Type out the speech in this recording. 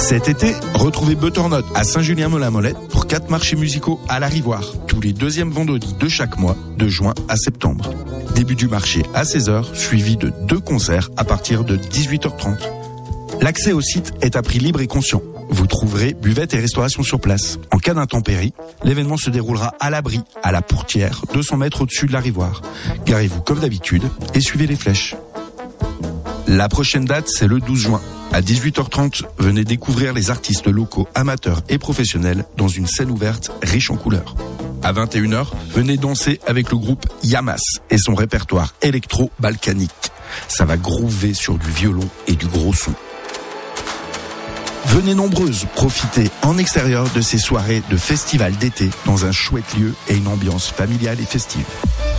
Cet été, retrouvez Butternut à Saint-Julien-Molin-Molette pour 4 marchés musicaux à la Rivoire, tous les deuxièmes vendredis de chaque mois, de juin à septembre. Début du marché à 16h, suivi de 2 concerts à partir de 18h30. L'accès au site est à prix libre et conscient. Vous trouverez buvette et restauration sur place. En cas d'intempérie, l'événement se déroulera à l'abri, à la Pourtière, 200 mètres au-dessus de la Rivoire. Garez-vous comme d'habitude et suivez les flèches. La prochaine date, c'est le 12 juin. À 18h30, venez découvrir les artistes locaux, amateurs et professionnels dans une scène ouverte riche en couleurs. À 21h, venez danser avec le groupe Yamas et son répertoire électro-balkanique. Ça va groover sur du violon et du gros son. Venez nombreuses profiter en extérieur de ces soirées de festival d'été dans un chouette lieu et une ambiance familiale et festive.